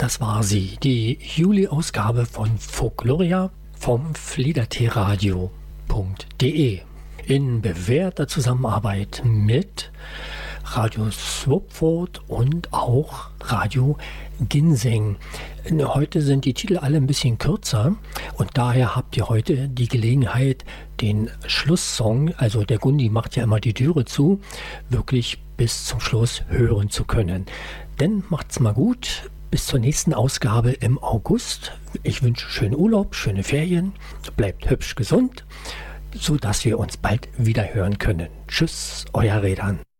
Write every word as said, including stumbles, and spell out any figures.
das war sie, die Juli-Ausgabe von Folkloria vom fliederteeradio punkt de in bewährter Zusammenarbeit mit Radio Swopford und auch Radio Ginseng. Heute sind die Titel alle ein bisschen kürzer und daher habt ihr heute die Gelegenheit, den Schlusssong, also der Gundi macht ja immer die Türe zu, wirklich bis zum Schluss hören zu können. Denn macht's mal gut. Bis zur nächsten Ausgabe im August. Ich wünsche schönen Urlaub, schöne Ferien. Bleibt hübsch gesund, sodass wir uns bald wieder hören können. Tschüss, euer Redan.